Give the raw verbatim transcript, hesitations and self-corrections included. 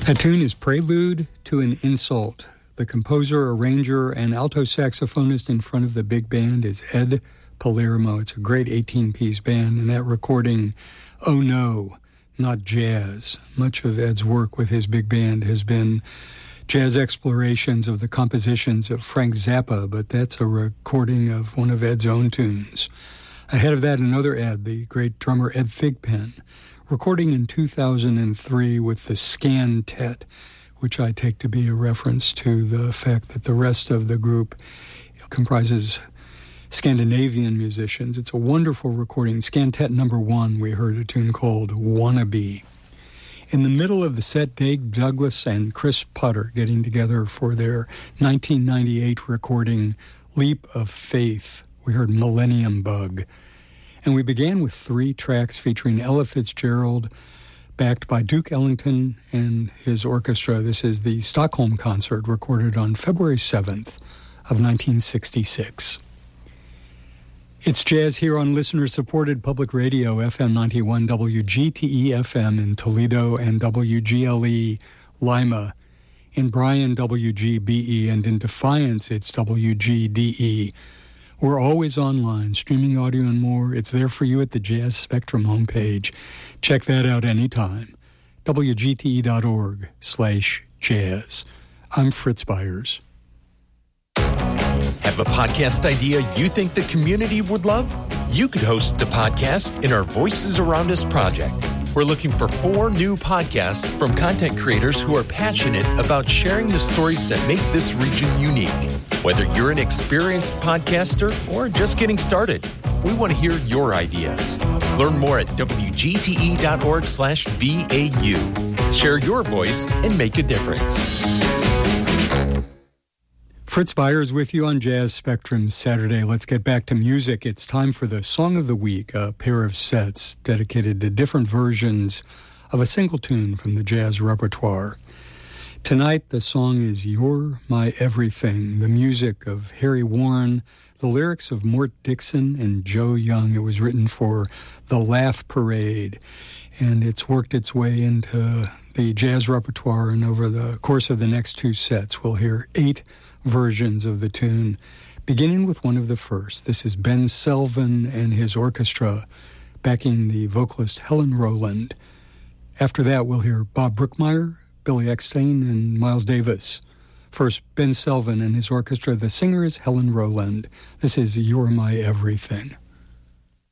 That tune is Prelude to an Insult. The composer, arranger, and alto saxophonist in front of the big band is Ed Palermo. It's a great eighteen-piece band, and that recording, Oh No, Not Jazz. Much of Ed's work with his big band has been jazz explorations of the compositions of Frank Zappa, but that's a recording of one of Ed's own tunes. Ahead of that, another Ed, the great drummer Ed Thigpen, recording in two thousand three with the Scan-Tet, which I take to be a reference to the fact that the rest of the group comprises Scandinavian musicians. It's a wonderful recording. Scan-Tet number one, we heard a tune called Wannabe. In the middle of the set, Dave Douglas and Chris Potter getting together for their nineteen ninety-eight recording Leap of Faith. We heard Millennium Bug. And we began with three tracks featuring Ella Fitzgerald, backed by Duke Ellington and his orchestra. This is the Stockholm Concert, recorded on February seventh of nineteen sixty-six. It's jazz here on listener-supported public radio, F M ninety-one W G T E F M in Toledo and W G L E Lima. In Bryan, W G B E, and in Defiance, it's W G D E. We're always online, streaming audio and more. It's there for you at the Jazz Spectrum homepage. Check that out anytime. W G T E dot org slash jazz. I'm Fritz Byers. Have a podcast idea you think the community would love? You could host a podcast in our Voices Around Us project. We're looking for four new podcasts from content creators who are passionate about sharing the stories that make this region unique. Whether you're an experienced podcaster or just getting started, we want to hear your ideas. Learn more at W G T E dot org slash B A U. Share your voice and make a difference. Fritz Byers with you on Jazz Spectrum Saturday. Let's get back to music. It's time for the Song of the Week, a pair of sets dedicated to different versions of a single tune from the jazz repertoire. Tonight, the song is You're My Everything, the music of Harry Warren, the lyrics of Mort Dixon and Joe Young. It was written for the Laugh Parade, and it's worked its way into the jazz repertoire, and over the course of the next two sets, we'll hear eight versions of the tune, beginning with one of the first. This is Ben Selvin and his orchestra, backing the vocalist Helen Rowland. After that, we'll hear Bob Brookmeyer, Billy Eckstein, and Miles Davis. First, Ben Selvin and his orchestra. The singer is Helen Rowland. This is You're My Everything.